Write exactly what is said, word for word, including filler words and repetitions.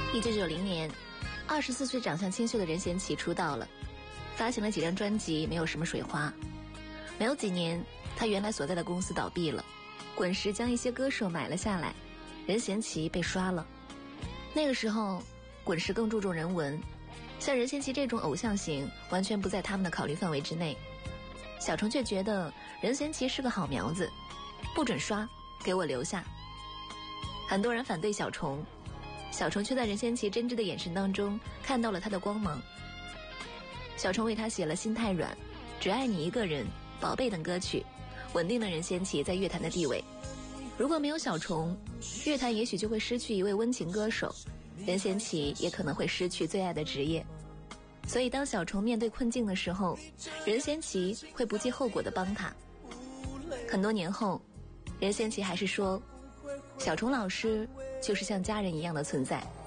一九九零年，二十四岁长相清秀的任贤齐出道了，发行了几张专辑，没有什么水花。没有几年，他原来所在的公司倒闭了，滚石将一些歌手买了下来，任贤齐被刷了。那个时候，滚石更注重人文，像任贤齐这种偶像型完全不在他们的考虑范围之内。小虫却觉得任贤齐是个好苗子，不准刷，给我留下。很多人反对小虫，小虫却在任贤齐真挚的眼神当中看到了他的光芒。小虫为他写了《心太软》《只爱你一个人》《宝贝》等歌曲，稳定了任贤齐在乐坛的地位。如果没有小虫，乐坛也许就会失去一位温情歌手，任贤齐也可能会失去最爱的职业。所以当小虫面对困境的时候，任贤齐会不计后果地帮他。很多年后，任贤齐还是说，小虫老师就是像家人一样的存在。